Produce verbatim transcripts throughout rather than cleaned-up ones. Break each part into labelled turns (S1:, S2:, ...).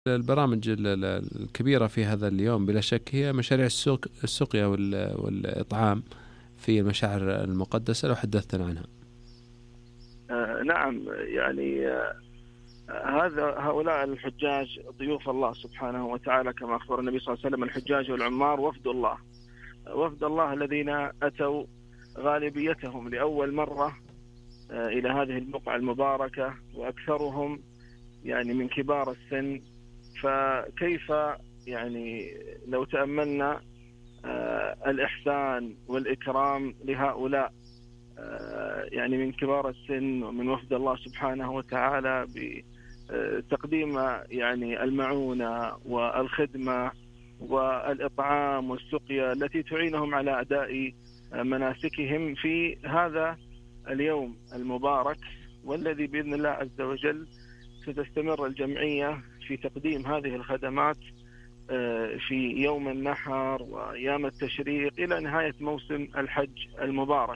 S1: البرامج ال- ال- الكبيرة في هذا اليوم بلا شك هي مشاريع السوق السقيا وال- والإطعام في المشاعر المقدسة، لو حدثتنا عنها.
S2: آه نعم، يعني آه هذا هؤلاء الحجاج ضيوف الله سبحانه وتعالى، كما أخبر النبي صلى الله عليه وسلم: الحجاج والعمار وفد الله. وفد الله الذين أتوا غالبيتهم لأول مرة آه إلى هذه البقعة المباركة، وأكثرهم يعني من كبار السن. فكيف يعني لو تأملنا آه الإحسان والإكرام لهؤلاء آه يعني من كبار السن ومن وفد الله سبحانه وتعالى، بتقديم يعني المعونة والخدمة والإطعام والسقيا التي تعينهم على أداء مناسكهم في هذا اليوم المبارك، والذي بإذن الله عز وجل ستستمر الجمعية في تقديم هذه الخدمات في يوم النحر وأيام التشريق إلى نهاية موسم الحج المبارك.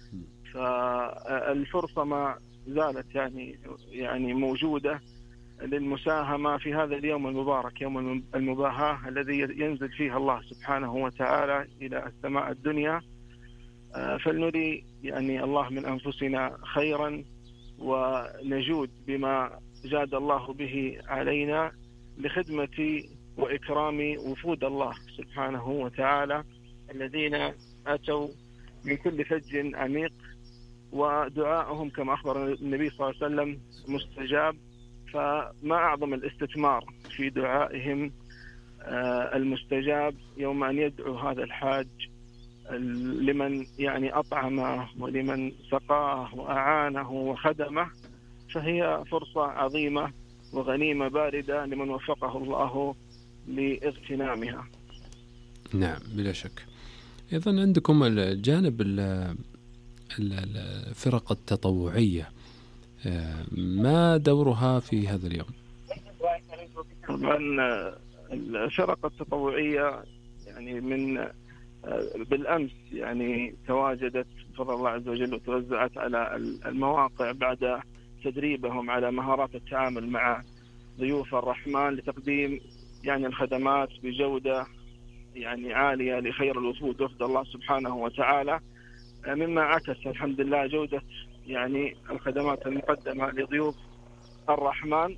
S2: فالفرصة ما زالت يعني يعني موجودة للمساهمة في هذا اليوم المبارك، يوم المباهاة الذي ينزل فيه الله سبحانه وتعالى إلى السماء الدنيا. فلنري يعني الله من أنفسنا خيرا، ونجود بما جاد الله به علينا لخدمة وإكرام وفود الله سبحانه وتعالى الذين أتوا من كل فج عميق، ودعاءهم كما أخبر النبي صلى الله عليه وسلم مستجاب. فما أعظم الاستثمار في دعائهم المستجاب يوم أن يدعو هذا الحاج لمن يعني أطعمه ولمن سقاه وأعانه وخدمه. فهي فرصة عظيمة وغنيمة باردة لمن وفقه الله لاغتنامها.
S1: نعم بلا شك. أيضا عندكم الجانب الفرق التطوعية، ما دورها في هذا اليوم؟
S2: طبعا الفرق التطوعية يعني من بالأمس يعني تواجدت بفضل الله عز وجل وتوزعت على المواقع بعد تدريبهم على مهارات التعامل مع ضيوف الرحمن لتقديم يعني الخدمات بجودة يعني عالية لخير الوفود وفد الله سبحانه وتعالى، مما عكس الحمد لله جودة يعني الخدمات المقدمة لضيوف الرحمن.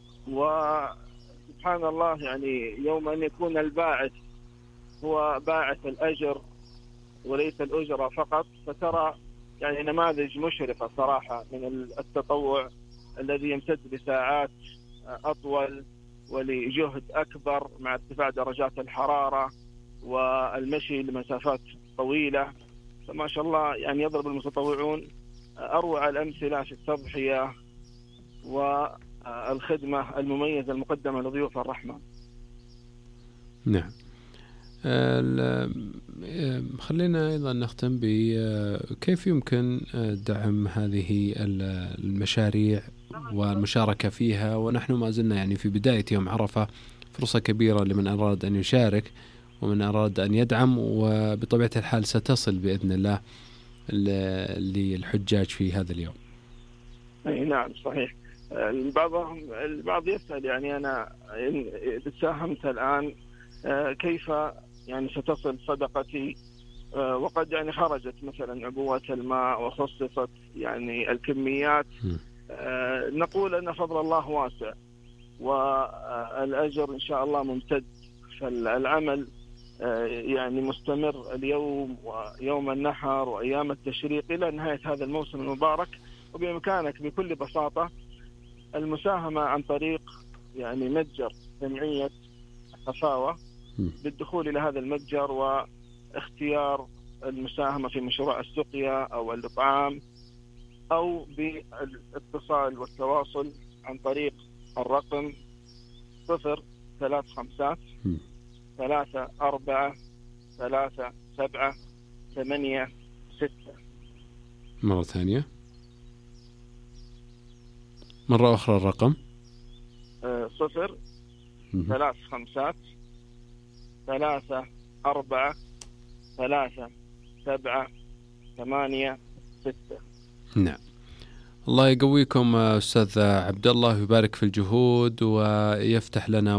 S2: وسبحان الله يعني يوم أن يكون الباعث هو باعث الأجر وليس الأجرة فقط، فترى يعني نماذج مشرقة صراحة من التطوع الذي يمتد لساعات أطول ولجهد أكبر مع ارتفاع درجات الحرارة والمشي لمسافات طويلة. فما شاء الله يعني يضرب المتطوعون أروع الأمثلة في التضحية والخدمة المميزة المقدمة لضيوف الرحمن.
S1: نعم. خلينا أيضا نختم بكيف يمكن دعم هذه المشاريع والمشاركة فيها، ونحن ما زلنا يعني في بداية يوم عرفة، فرصة كبيرة لمن أراد أن يشارك ومن أراد أن يدعم، وبطبيعة الحال ستصل بإذن الله للحجاج في هذا اليوم.
S2: أي نعم صحيح. بعضهم البعض يسأل يعني أنا إن ساهمت الآن كيف يعني ستصل صدقتي، وقد يعني خرجت مثلا عبوات الماء وخصصت يعني الكميات. نقول أن فضل الله واسع والأجر إن شاء الله ممتد، فالعمل يعني مستمر اليوم ويوم النحر وأيام التشريق إلى نهاية هذا الموسم المبارك. وبإمكانك بكل بساطة المساهمة عن طريق يعني متجر جمعية خفاوة بالدخول إلى هذا المتجر واختيار المساهمة في مشروع السقيا أو الإطعام، أو بالاتصال والتواصل عن طريق الرقم صفر ثلاث خمسات ثلاثة أربعة ثلاثة سبعة ثمانية ستة.
S1: مرة ثانية، مرة أخرى الرقم
S2: صفر ثلاث خمسات ثلاثة أربعة ثلاثة سبعة ثمانية ستة.
S1: نعم. الله يقويكم أستاذ عبد الله ويبارك في الجهود ويفتح لنا